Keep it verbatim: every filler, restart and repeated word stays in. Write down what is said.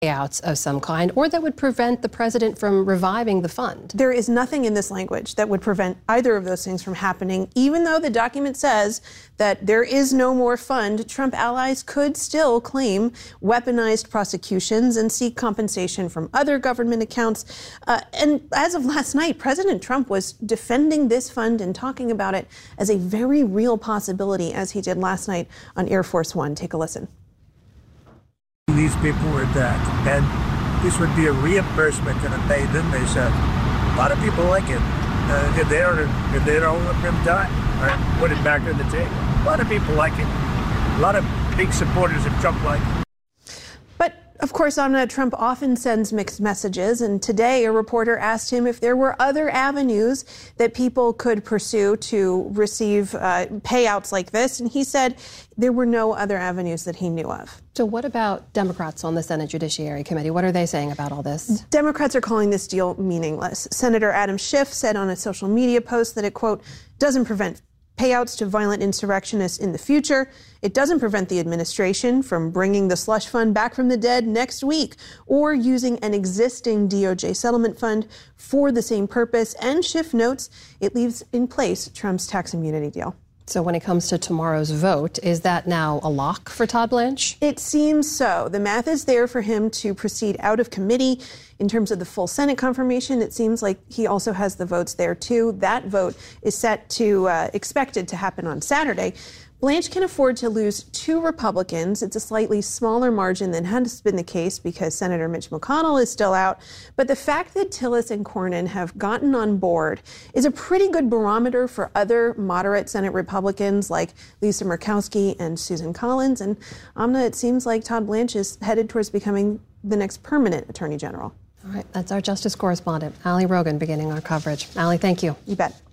payouts of some kind, or that would prevent the president from reviving the fund. There is nothing in this language that would prevent either of those things from happening. Even though the document says that there is no more fund, Trump allies could still claim weaponized prosecutions and seek compensation from other government accounts. Uh, and as of last night, President Trump was defending this fund and talking about it as a very real possibility, as he did last night on Air Force One. Take a listen. These people were dead, and this would be a reimbursement and a pay them. They said a lot of people like it. Uh, if they don't, if they don't let them die, or put it back on the table. A lot of people like it. A lot of big supporters of Trump like it. Of course, Amna, Trump often sends mixed messages, and today a reporter asked him if there were other avenues that people could pursue to receive uh, payouts like this, and he said there were no other avenues that he knew of. So what about Democrats on the Senate Judiciary Committee? What are they saying about all this? Democrats are calling this deal meaningless. Senator Adam Schiff said on a social media post that it, quote, doesn't prevent payouts to violent insurrectionists in the future. It doesn't prevent the administration from bringing the slush fund back from the dead next week or using an existing D O J settlement fund for the same purpose. And Schiff notes it leaves in place Trump's tax immunity deal. So when it comes to tomorrow's vote, is that now a lock for Todd Blanche? It seems so. The math is there for him to proceed out of committee. In terms of the full Senate confirmation, it seems like he also has the votes there, too. That vote is set to, uh, expected to happen on Saturday. Blanche can afford to lose two Republicans. It's a slightly smaller margin than has been the case because Senator Mitch McConnell is still out. But the fact that Tillis and Cornyn have gotten on board is a pretty good barometer for other moderate Senate Republicans like Lisa Murkowski and Susan Collins. And Amna, it seems like Todd Blanche is headed towards becoming the next permanent Attorney General. All right, that's our Justice correspondent, Ali Rogan, beginning our coverage. Ali, thank you. You bet.